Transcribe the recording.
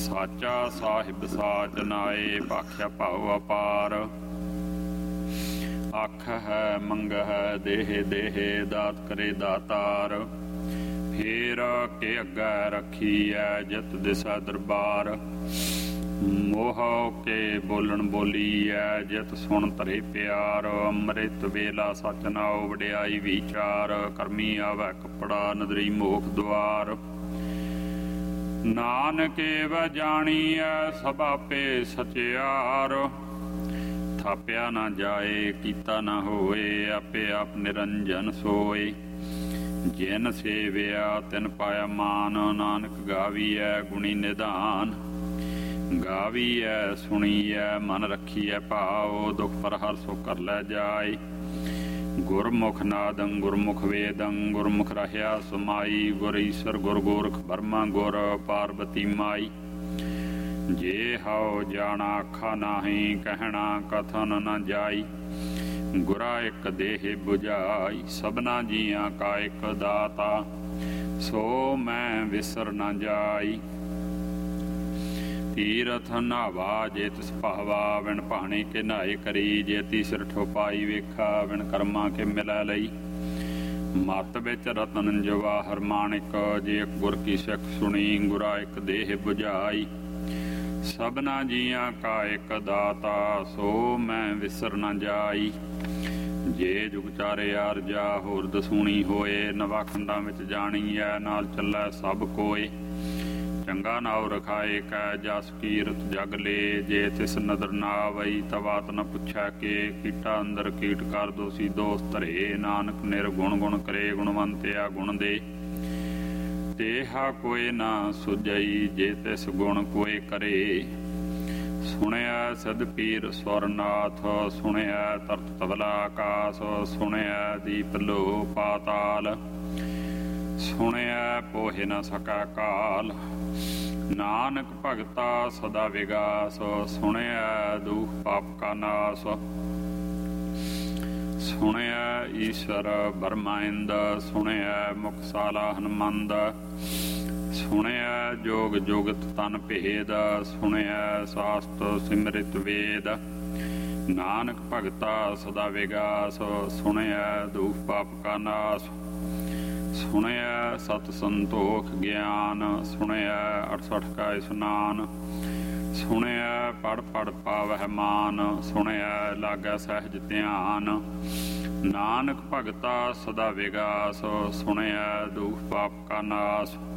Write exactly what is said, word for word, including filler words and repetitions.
ਸਾਚਾ ਸਾਹਿਬ ਸਾਚ ਨਾਏ, ਭਾਖਿਆ ਭਾਉ ਅਪਾਰ। ਆਖ ਹੈ ਮੰਗ ਹੈ ਦੇਹ ਦੇਹ, ਦਾਤ ਕਰੇ ਦਾਤਾਰ। ਫੇਰ ਕੇ ਅੱਗੇ ਰੱਖੀਐ ਜਿਤ ਦਿਸੈ ਦਰਬਾਰ। ਮੋਹ ਕੇ ਬੋਲਣ ਬੋਲੀਐ ਜਿਤ ਸੁਣ ਧਰੇ ਪਿਆਰ। ਅੰਮ੍ਰਿਤ ਵੇਲਾ ਸਚ ਨਾਉ ਵਡਿਆਈ ਵਿਚਾਰ। ਕਰਮੀ ਆਵੈ ਕੱਪੜਾ ਨਦਰੀ ਮੋਖ ਦੁਆਰ। ਨਾਨਕ ਏਵੈ ਜਾਣੀਐ ਸਭ ਆਪੇ ਸਚਿਆਰ। ਥਾਪਿਆ ਨਾ ਜਾਏ ਕੀਤਾ ਨਾ ਹੋਏ, ਆਪੇ ਆਪ ਨਿਰੰਜਨ ਸੋਏ। ਜਿਨ ਸੇਵਿਆ ਤਿਨ ਪਾਇਆ ਮਾਨ, ਨਾਨਕ ਗਾਵੀਐ ਗੁਣੀ ਨਿਧਾਨ। ਗਾਵੀਐ ਸੁਣੀਐ ਮਨ ਰੱਖੀਐ ਭਾਉ, ਦੁਖ ਪਰ ਹਰ ਸੋ ਕਰ ਲੈ ਜਾਏ। ਗੁਰਮੁਖ ਨਾਦੰ ਗੁਰਮੁਖ ਵੇਦੰ, ਗੁਰਮੁਖ ਰਹਿਆ ਸਮਾਈ। ਗੁਰ ਈਸਰ ਗੁਰ ਗੋਰਖ ਬਰਮਾ ਗੁਰ ਪਾਰਬਤੀ ਮਾਈ। ਜੇ ਹਉ ਜਾਣਾ ਆਖਾ ਨਾਹੀਂ, ਕਹਿਣਾ ਕਥਨ ਨ ਜਾਈ। ਗੁਰਾ ਇੱਕ ਦੇਹ ਬੁਝਾਈ, ਸਭਨਾ ਜੀਆਂ ਕਾ ਇੱਕ ਦਾਤਾ। ਸੋ ਮੈਂ ਵਿਸਰ ਨ ਜਾਈ। ਤੀਰਥ ਨਾਵਾ ਜੇ ਤਿਸ ਭਾਵਾ, ਵਿਣ ਭਾਣੇ ਕੇ ਨਹਾਏ ਕਰੀ। ਜੇ ਤੀਸਰ ਠੋਪਾਈ ਵੇਖਾ, ਵਿਣ ਕਰਮਾਂ ਕੇ ਮਿਲੈ ਲਈ। ਮਤ ਵਿੱਚ ਰਤਨ ਜਵਾਹਰ ਮਾਣਿਕ, ਜੇ ਇੱਕ ਗੁਰ ਕੀ ਸਿੱਖ ਸੁਣੀ। ਗੁਰਾ ਇੱਕ ਦੇਹ ਬੁਝਾਈ, ਸਭਨਾ ਜੀਆਂ ਕਾ ਇੱਕ ਦਾਤਾ। ਸੋ ਮੈਂ ਵਿਸਰ ਨ ਜਾਈ। ਜੇ ਜੁਗ ਚਾਰੇ ਆਰਜਾ ਹੋਰ ਦਸੂਣੀ ਹੋਏ। ਨਵਾ ਖੰਡਾਂ ਵਿੱਚ ਜਾਣੀਐ ਨਾਲ ਚੱਲੈ ਸਭ ਕੋਏ। ਚੰਗਾ ਨਾਉ ਰਖਾਏ ਕੈ ਜਸ ਕੀਰਤ ਜਗ ਲੇ। ਜੇ ਤਿਸ ਨਦਰ ਨਾ ਆਵਈ ਤਵਾਤ ਨ ਪੁੱਛੈ ਕੇ। ਕੀਟਾ ਅੰਦਰ ਕੀਟ ਕਰ ਦੋਸੀ ਦੋਸ ਧਰੇ। ਨਾਨਕ ਨਿਰਗੁਣ ਗੁਣ ਕਰੇ, ਗੁਣਵੰਤਿਆ ਗੁਣ ਦੇ। ਤੇਹਾ ਕੋਇ ਨਾ ਸੁਝਈ, ਜੇ ਤਿਸ ਗੁਣ ਕੋਇ ਕਰੇ। ਸੁਣਿਆ ਸਦ ਪੀਰ ਸਵਰਨਾਥ, ਸੁਣਿਆ ਤਰਤ ਤਬਲਾ ਆਕਾਸ। ਸੁਣਿਆ ਦੀਪ ਲੋ ਪਾਤਾਲ, ਸੁਣਿਆ ਪੋਹਿ ਨ ਸਕਾ ਕਾਲ। ਨਾਨਕ ਭਗਤਾ ਸਦਾ ਵਿਗਾਸ, ਸੁਣਿਆ ਦੁਖ ਪਾਪ ਕਾ ਨਾਸ। ਸੁਣਿਆ ਈਸ਼ਰ ਬਰਮਾਇੰਦ, ਸੁਣਿਆ ਮੁਕਸਾਲਾ ਹਨਮੰਦ। ਸੁਣਿਆ ਜੋਗ ਜੁਗਤ ਤਨ ਭੇਦ, ਸੁਣਿਆ ਸਾਸਤ ਸਿਮਰਿਤ ਵੇਦ। ਨਾਨਕ ਭਗਤਾ ਸਦਾ ਵਿਗਾਸ, ਸੁਣਿਆ ਦੁਖ ਪਾਪ ਕਾ ਨਾਸ। ਸੁਣਿਆ ਸਤ ਸੰਤੋਖ ਗਿਆਨ, ਸੁਣਿਆ ਅਠਸਠ ਕਾ ਇਸਨਾਨ। ਸੁਣਿਆ ਪੜ ਪੜ ਪਾਵਹਿ ਮਾਨ, ਸੁਣਿਆ ਲਾਗੈ ਸਹਿਜ ਧਿਆਨ। ਨਾਨਕ ਭਗਤਾ ਸਦਾ ਵਿਗਾਸ, ਸੁਣਿਆ ਦੁਖ ਪਾਪ ਕਾ ਨਾਸ।